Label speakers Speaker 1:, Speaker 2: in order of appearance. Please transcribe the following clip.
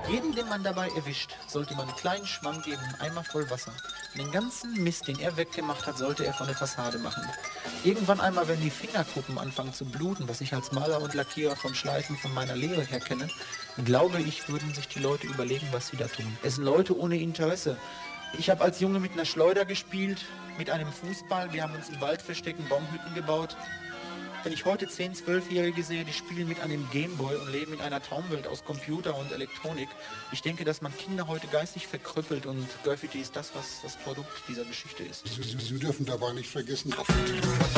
Speaker 1: Jedem, den man dabei erwischt, sollte man einen kleinen Schwamm geben, einen Eimer voll Wasser. Und den ganzen Mist, den er weggemacht hat, sollte er von der Fassade machen. Irgendwann einmal, wenn die Fingerkuppen anfangen zu bluten, was ich als Maler und Lackierer von Schleifen von meiner Lehre her kenne, glaube ich, würden sich die Leute überlegen, was sie da tun. Es sind Leute ohne Interesse. Ich habe als Junge mit einer Schleuder gespielt, mit einem Fußball. Wir haben uns im Wald versteckt, Baumhütten gebaut. Wenn ich heute 10-, 12-Jährige sehe, die spielen mit einem Gameboy und leben in einer Traumwelt aus Computer und Elektronik, ich denke, dass man Kinder heute geistig verkrüppelt und Graffiti ist das, was das Produkt dieser Geschichte ist.
Speaker 2: Sie dürfen dabei nicht vergessen,